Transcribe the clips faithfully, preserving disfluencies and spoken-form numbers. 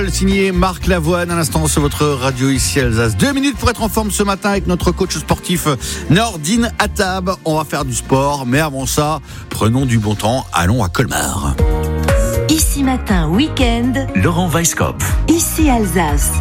Signé Marc Lavoine à l'instant sur votre radio ici Alsace. Deux minutes pour être en forme ce matin avec notre coach sportif Nordine Attab. On va faire du sport, mais avant ça, prenons du bon temps. Allons à Colmar. Ici matin, week-end. Laurent Weisskopf. Ici Alsace.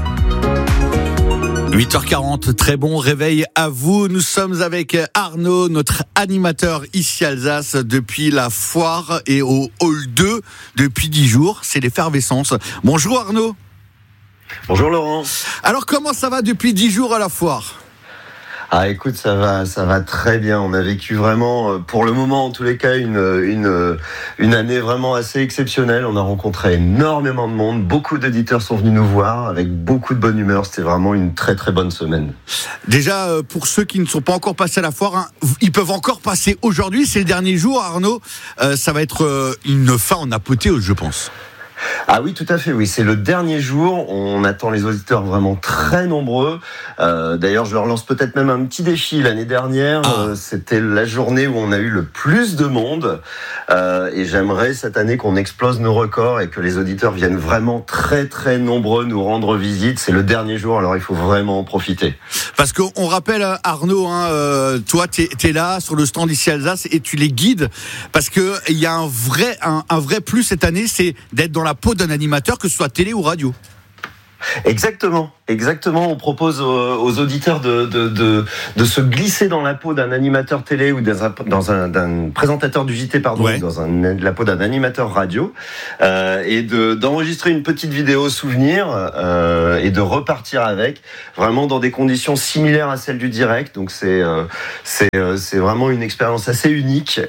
huit heures quarante, très bon réveil à vous. Nous sommes avec Arnaud, notre animateur ici Alsace depuis la foire et au hall deux depuis dix jours. C'est l'effervescence. Bonjour Arnaud. Bonjour Laurent. Alors comment ça va depuis dix jours à la foire ? Ah écoute, ça va, ça va très bien. On a vécu vraiment, pour le moment en tous les cas, une, une, une année vraiment assez exceptionnelle. On a rencontré énormément de monde, beaucoup d'auditeurs sont venus nous voir avec beaucoup de bonne humeur. C'était vraiment une très très bonne semaine. Déjà, pour ceux qui ne sont pas encore passés à la foire, hein, ils peuvent encore passer aujourd'hui. C'est le dernier jour, Arnaud. Euh, ça va être une fin en apothéose, je pense. Ah oui, tout à fait, oui. C'est le dernier jour. On attend les auditeurs vraiment très nombreux. Euh, d'ailleurs, je leur lance peut-être même un petit défi. L'année dernière, ah. euh, c'était la journée où on a eu le plus de monde. Euh, et j'aimerais cette année qu'on explose nos records et que les auditeurs viennent vraiment très, très nombreux nous rendre visite. C'est le dernier jour, alors il faut vraiment en profiter. Parce qu'on rappelle, Arnaud, hein, euh, toi, t'es, t'es là sur le stand ici Alsace et tu les guides. Parce qu'il y a un vrai, un, un vrai plus cette année, c'est d'être dans la peau d'un animateur, que ce soit télé ou radio. Exactement, exactement. On propose aux, aux auditeurs de, de, de, de se glisser dans la peau d'un animateur télé ou dans un, dans un d'un présentateur du J T, pardon, ouais. dans un, la peau d'un animateur radio, euh, et de, d'enregistrer une petite vidéo souvenir euh, et de repartir avec, vraiment dans des conditions similaires à celles du direct. Donc c'est euh, c'est euh, c'est vraiment une expérience assez unique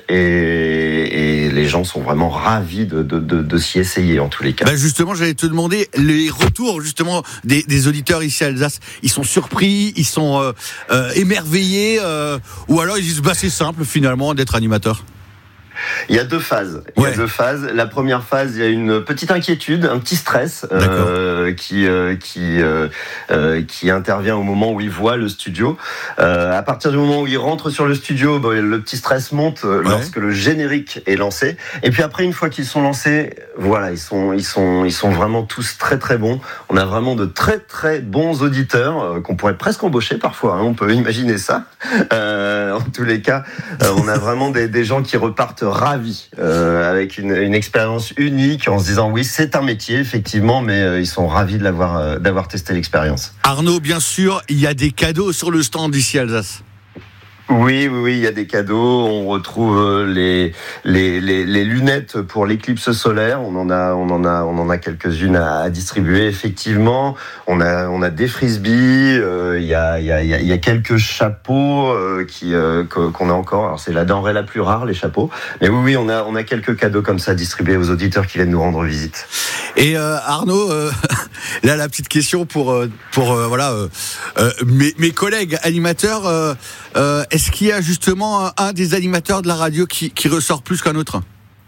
et, et les gens sont vraiment ravis de, de, de, de s'y essayer en tous les cas. Ben justement, j'allais te demander les retours justement. Des, des auditeurs ici à Alsace, ils sont surpris, ils sont euh, euh, émerveillés, euh, ou alors ils disent bah c'est simple finalement d'être animateur. Il y a deux phases. Il ouais. y a deux phases. La première phase, il y a une petite inquiétude, un petit stress euh, qui euh, qui euh, euh, qui intervient au moment où ils voient le studio. Euh, à partir du moment où ils rentrent sur le studio, bah, le petit stress monte ouais. lorsque le générique est lancé. Et puis après, une fois qu'ils sont lancés, voilà, ils sont ils sont ils sont vraiment tous très très bons. On a vraiment de très très bons auditeurs euh, qu'on pourrait presque embaucher parfois. Hein, on peut imaginer ça. Euh, en tous les cas, euh, on a vraiment des, des gens qui repartent ravis, euh, avec une, une expérience unique, en se disant oui, c'est un métier effectivement, mais euh, ils sont ravis de l'avoir, euh, d'avoir testé l'expérience. Arnaud, bien sûr, il y a des cadeaux sur le stand d'ici Alsace. Oui, oui, oui, il y a des cadeaux. On retrouve les les les, les lunettes pour l'éclipse solaire. On en a, on en a, on en a quelques-unes à, à distribuer. Effectivement, on a on a des frisbees. Euh, il y a il y a il y a quelques chapeaux euh, qui euh, qu'on a encore. Alors c'est la denrée la plus rare, les chapeaux. Mais oui, oui, on a on a quelques cadeaux comme ça distribués aux auditeurs qui viennent nous rendre visite. Et euh, Arnaud, euh, là la petite question pour pour euh, voilà euh, euh, mes mes collègues animateurs. Euh, euh, Est-ce qu'il y a justement un des animateurs de la radio qui, qui ressort plus qu'un autre ?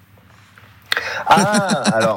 Ah, alors,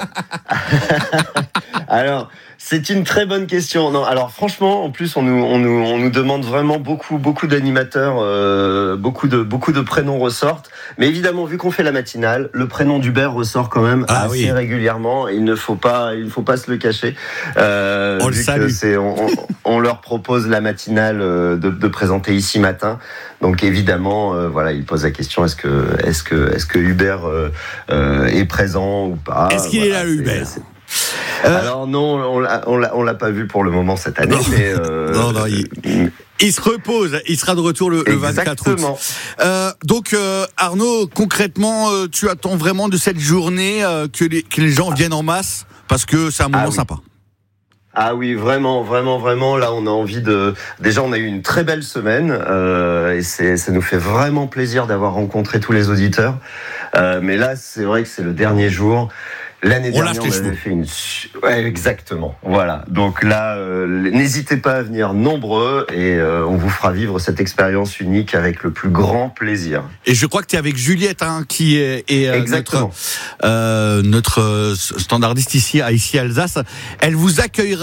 alors, c'est une très bonne question. Non, alors franchement, en plus, on nous, on nous, on nous demande vraiment beaucoup, beaucoup d'animateurs, euh, beaucoup de, beaucoup de prénoms ressortent. Mais évidemment, vu qu'on fait la matinale, le prénom d'Hubert ressort quand même ah, assez oui. régulièrement. Il ne faut pas, il ne faut pas se le cacher. Euh, on vu le salue. Que c'est, on, on, on leur propose la matinale de, de présenter ici matin. Donc évidemment, euh, voilà, il pose la question est-ce que, est-ce que, est-ce que Hubert euh, euh, est présent ou pas ? Est-ce qu'il voilà, est là, Hubert ? c'est... Euh... Alors non, on l'a, on l'a, on l'a pas vu pour le moment cette année. Non, mais euh... non, non il, il se repose. Il sera de retour le, le vingt-quatre août. Euh, donc euh, Arnaud, concrètement, euh, tu attends vraiment de cette journée euh, que, les, que les gens viennent en masse parce que c'est un moment ah, oui. sympa. Ah oui, vraiment, vraiment, vraiment. Là, on a envie de. Déjà, on a eu une très belle semaine euh, et c'est, ça nous fait vraiment plaisir d'avoir rencontré tous les auditeurs. Euh, mais là, c'est vrai que c'est le dernier jour. L'année on dernière, on avait fait une... Ouais, exactement. Voilà. Donc là, euh, n'hésitez pas à venir nombreux et euh, on vous fera vivre cette expérience unique avec le plus grand plaisir. Et je crois que tu es avec Juliette, hein, qui est, est euh, notre, euh, notre standardiste ici à ici Alsace. Elle vous accueillera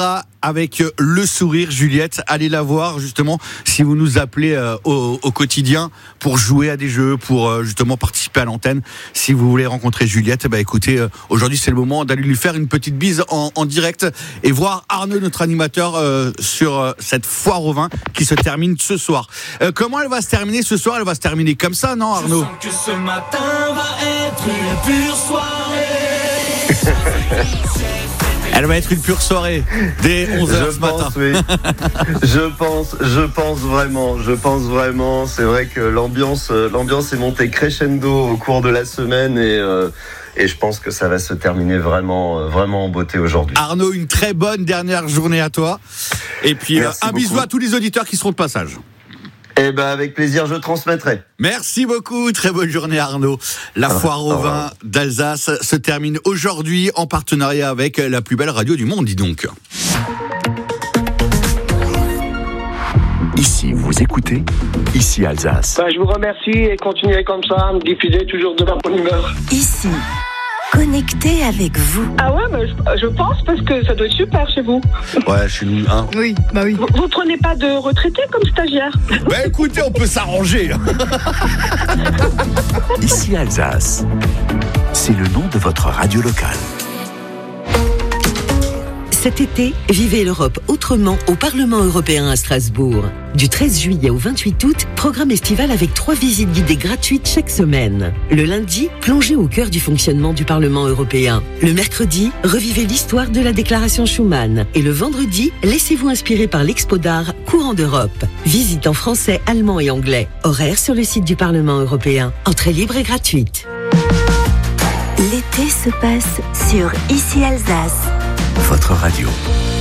avec le sourire, Juliette. Allez la voir justement si vous nous appelez euh, au, au quotidien pour jouer à des jeux, pour euh, justement participer à l'antenne. Si vous voulez rencontrer Juliette, bah écoutez, euh, aujourd'hui c'est le moment d'aller lui faire une petite bise en, en direct et voir Arnaud, notre animateur, euh, sur euh, cette foire au vin qui se termine ce soir. Euh, comment elle va se terminer ce soir? Elle va se terminer comme ça, non Arnaud? Je sens que ce matin va être une pure soirée. Elle va être une pure soirée dès onze heures je ce pense, matin. Oui. je pense, je pense vraiment, je pense vraiment. C'est vrai que l'ambiance, l'ambiance est montée crescendo au cours de la semaine et, euh, et je pense que ça va se terminer vraiment, vraiment en beauté aujourd'hui. Arnaud, une très bonne dernière journée à toi. Et puis Merci un bisou beaucoup. à tous les auditeurs qui seront de passage. Eh ben avec plaisir, je transmettrai. Merci beaucoup, très bonne journée Arnaud. La Ah, foire au vin d'Alsace se termine aujourd'hui en partenariat avec la plus belle radio du monde, dis donc. Ici, vous écoutez, ici Alsace. Ben, je vous remercie et continuez comme ça à me diffuser toujours de la bonne humeur. Ici, connecté avec vous. Ah ouais, mais je, je pense parce que ça doit être super chez vous. Ouais, chez nous, hein. Oui, bah oui. Vous, vous prenez pas de retraités comme stagiaire? Bah écoutez, on peut s'arranger. Ici Alsace. C'est le nom de votre radio locale. Cet été, vivez l'Europe autrement au Parlement européen à Strasbourg. Du treize juillet au vingt-huit août, programme estival avec trois visites guidées gratuites chaque semaine. Le lundi, plongez au cœur du fonctionnement du Parlement européen. Le mercredi, revivez l'histoire de la déclaration Schuman. Et le vendredi, laissez-vous inspirer par l'Expo d'art Courant d'Europe. Visite en français, allemand et anglais. Horaire sur le site du Parlement européen. Entrée libre et gratuite. L'été se passe sur Ici Alsace. Votre radio.